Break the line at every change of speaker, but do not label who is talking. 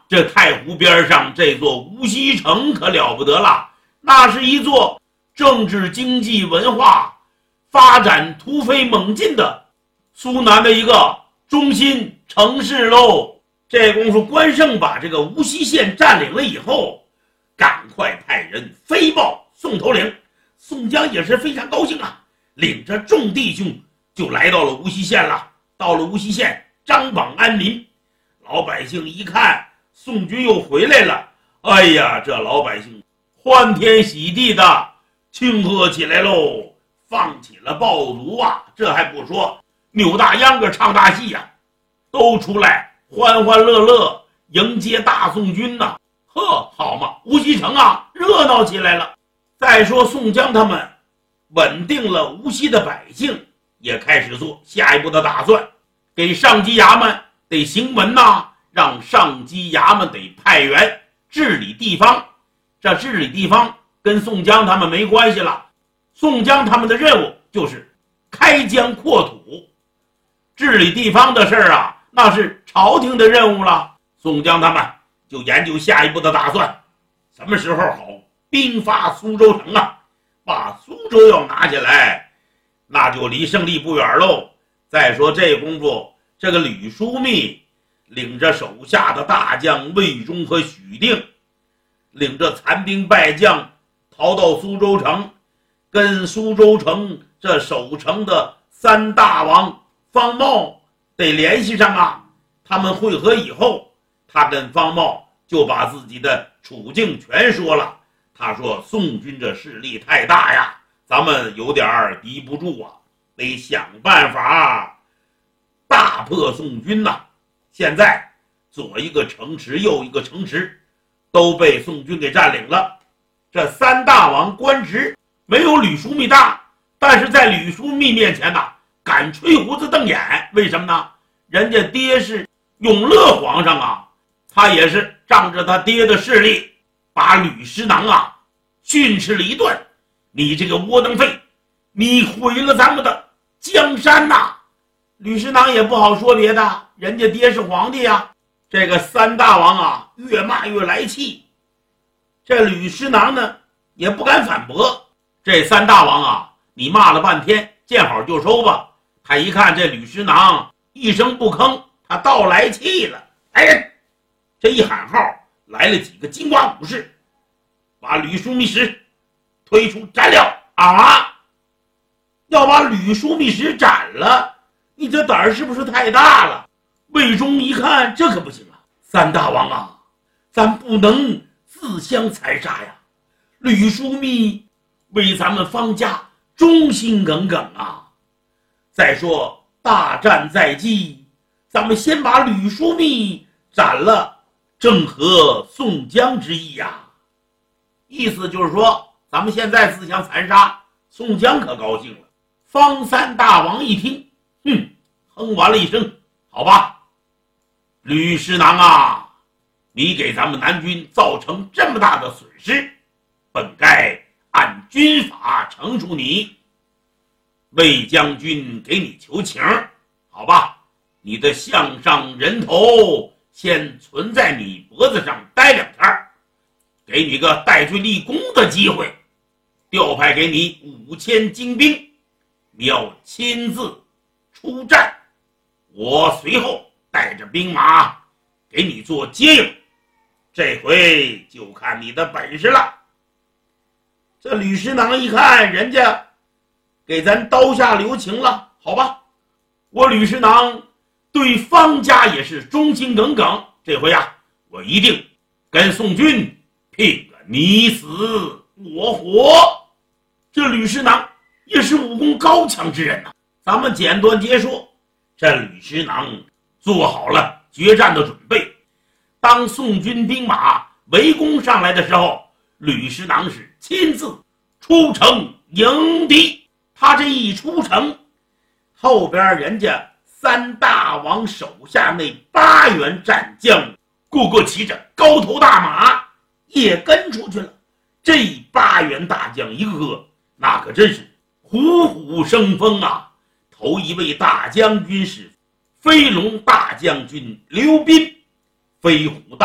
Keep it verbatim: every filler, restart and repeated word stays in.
这太湖边上这座无锡城可了不得了，那是一座政治经济文化发展突飞猛进的苏南的一个中心城市喽。这功夫关胜把这个无锡县占领了以后，赶快派人飞报宋头领。宋江也是非常高兴啊，领着众弟兄就来到了无锡县了。到了无锡县，张榜安民，老百姓一看宋军又回来了，哎呀，这老百姓欢天喜地的庆贺起来喽，放起了爆竹啊，这还不说，扭大秧歌唱大戏呀、啊，都出来欢欢乐乐迎接大宋军呐、啊！呵，好嘛，无锡城啊热闹起来了。再说宋江他们稳定了无锡的百姓，也开始做下一步的打算，给上级衙门得行文呐、啊，让上级衙门得派员治理地方。这治理地方跟宋江他们没关系了，宋江他们的任务就是开疆扩土，治理地方的事儿啊，那是朝廷的任务了。宋江他们就研究下一步的打算，什么时候好兵发苏州城啊，把苏州要拿下来，那就离胜利不远喽。再说这功夫，这个吕枢密领着手下的大将魏忠和许定，领着残兵败将逃到苏州城，跟苏州城这守城的三大王方茂得联系上啊。他们会合以后，他跟方茂就把自己的处境全说了。他说宋军这势力太大呀，咱们有点敌不住啊，得想办法大破宋军呐、啊。现在左一个城池右一个城池都被宋军给占领了，这三大王官职没有吕枢密大，但是在吕枢密面前呐，敢吹胡子瞪眼。为什么呢？人家爹是永乐皇上啊，他也是仗着他爹的势力，把吕师囊啊训斥了一顿。你这个窝囊废，你毁了咱们的江山呐！吕师囊也不好说别的，人家爹是皇帝啊。这个三大王啊越骂越来气，这吕师囊呢也不敢反驳。这三大王啊，你骂了半天，见好就收吧。他一看这吕师囊一声不吭，他倒来气了。哎，这一喊号，来了几个金瓜武士，把吕枢密使推出斩了啊！要把吕枢密使斩了，你这胆儿是不是太大了？魏忠一看，这可不行啊！三大王啊，咱不能自相残杀呀！吕枢密为咱们方家忠心耿耿啊！再说大战在即，咱们先把吕枢密斩了，正合宋江之意呀、啊！意思就是说，咱们现在自相残杀，宋江可高兴了。方三大王一听，哼，哼完了一声，好吧，吕师囊啊，你给咱们南军造成这么大的损失，本该按军法惩处你。魏将军给你求情，好吧，你的项上人头先存在你脖子上待两天，给你个戴罪立功的机会，调派给你五千精兵，你要亲自出战，我随后带着兵马给你做接应，这回就看你的本事了。这吕师囊一看人家给咱刀下留情了，好吧，我吕师囊对方家也是忠心耿耿，这回啊，我一定跟宋军拼个你死我活。这吕师囊也是武功高强之人呐、啊，咱们简短结说，这吕师囊做好了决战的准备。当宋军兵马围攻上来的时候，吕师囊是亲自出城迎敌。他这一出城，后边人家三大王手下那八员战将，个个骑着高头大马也跟出去了。这八员大将一个个那可真是虎虎生风啊！头一位大将军是飞龙大将军刘斌，飞虎大